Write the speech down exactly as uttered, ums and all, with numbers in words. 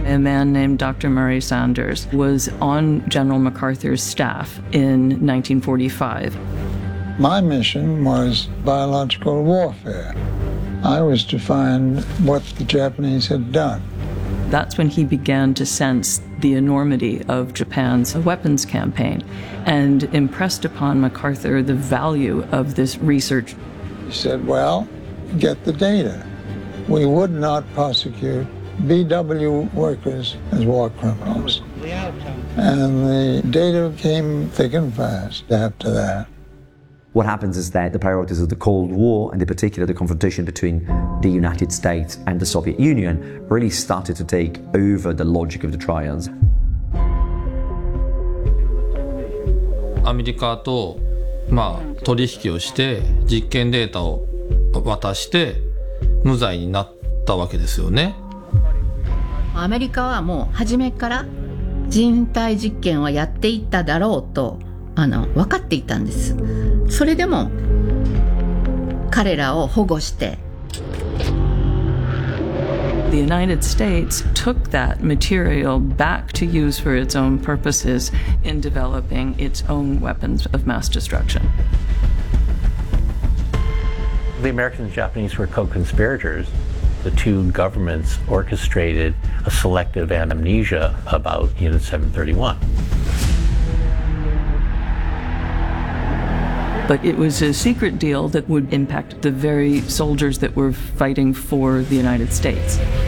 A man named Doctor Murray Sanders was on General MacArthur's staff in nineteen forty-five. My mission was biological warfare. I was to find what the Japanese had done. That's when he began to sense the enormity of Japan's weapons campaign and impressed upon MacArthur the value of this research. He said, well, get the data. We would not prosecute B W workers as war criminals. And the data came thick and fast after that. What happens is that the priorities of the Cold War, and in particular the confrontation between the United States and the Soviet Union, really started to take over the logic of the trials. アメリカと、まあ、取引をして実験データを渡して無罪になったわけですよね。 アメリカはもう初めから人体実験をやっていっただろうとあの分かっていたんです。それでも彼らを保護して。 The United States took that material back to use for its own purposes in developing its own weapons of mass destruction. The Americans and Japanese were co-conspirators. The two governments orchestrated a selective amnesia about Unit seven thirty-one. But it was a secret deal that would impact the very soldiers that were fighting for the United States.